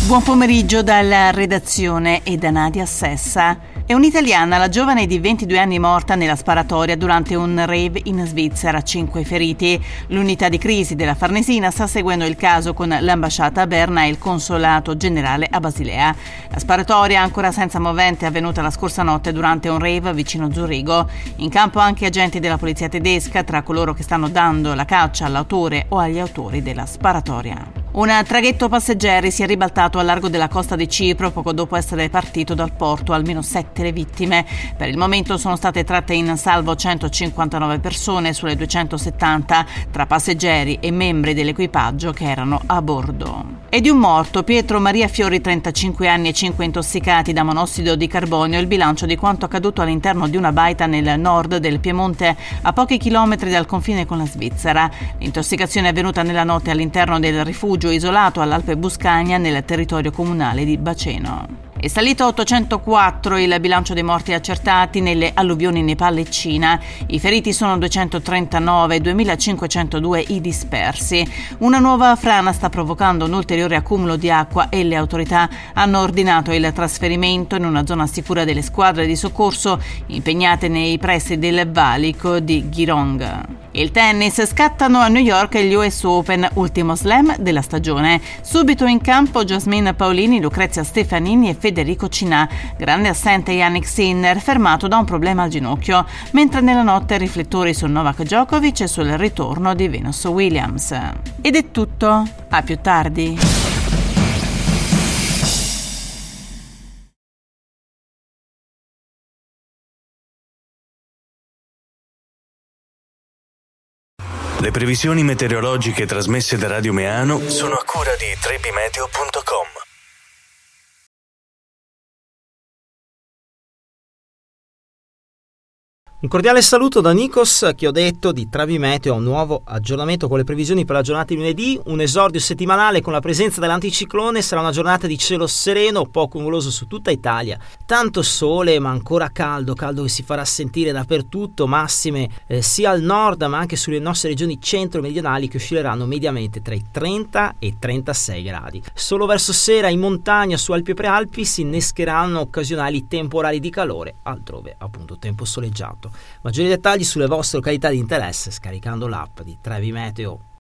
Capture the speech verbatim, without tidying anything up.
Buon pomeriggio dalla redazione e da Nadia Sessa. È un'italiana, la giovane di ventidue anni morta nella sparatoria durante un rave in Svizzera, cinque feriti. L'unità di crisi della Farnesina sta seguendo il caso con l'ambasciata a Berna e il consolato generale a Basilea. La sparatoria, ancora senza movente, è avvenuta la scorsa notte durante un rave vicino Zurigo. In campo anche agenti della polizia tedesca, tra coloro che stanno dando la caccia all'autore o agli autori della sparatoria. Un traghetto passeggeri si è ribaltato al largo della costa di Cipro poco dopo essere partito dal porto, almeno sette le vittime. Per il momento sono state tratte in salvo centocinquantanove persone sulle duecentosettanta tra passeggeri e membri dell'equipaggio che erano a bordo. E di un morto, Pietro Maria Fiori, trentacinque anni e cinque intossicati da monossido di carbonio, il bilancio di quanto accaduto all'interno di una baita nel nord del Piemonte, a pochi chilometri dal confine con la Svizzera. L'intossicazione è avvenuta nella notte all'interno del rifugio isolato all'Alpe Buscagna nel territorio comunale di Baceno. È salito a ottocentoquattro il bilancio dei morti accertati nelle alluvioni in Nepal e Cina. I feriti sono duecentotrentanove, duemilacinquecentodue i dispersi. Una nuova frana sta provocando un ulteriore accumulo di acqua e le autorità hanno ordinato il trasferimento in una zona sicura delle squadre di soccorso impegnate nei pressi del valico di Girong. Il tennis, scattano a New York gli U S Open, ultimo slam della stagione. Subito in campo Jasmine Paolini, Lucrezia Stefanini e Federico Cinà. Grande assente Yannick Sinner, fermato da un problema al ginocchio, mentre nella notte riflettori su Novak Djokovic e sul ritorno di Venus Williams. Ed è tutto, a più tardi. Le previsioni meteorologiche trasmesse da Radio Meano sono a cura di trebimeteo punto com. Un cordiale saluto da Nikos, che ho detto di Travi Meteo, un nuovo aggiornamento con le previsioni per la giornata di lunedì, un esordio settimanale con la presenza dell'anticiclone. Sarà una giornata di cielo sereno, poco nuvoloso su tutta Italia, tanto sole ma ancora caldo, caldo che si farà sentire dappertutto, massime eh, sia al nord ma anche sulle nostre regioni centro-meridionali che oscilleranno mediamente tra i trenta e i trentasei gradi. Solo verso sera in montagna su Alpi e Prealpi si innescheranno occasionali temporali di calore, altrove appunto tempo soleggiato. Maggiori dettagli sulle vostre località di interesse scaricando l'app di Trevi Meteo.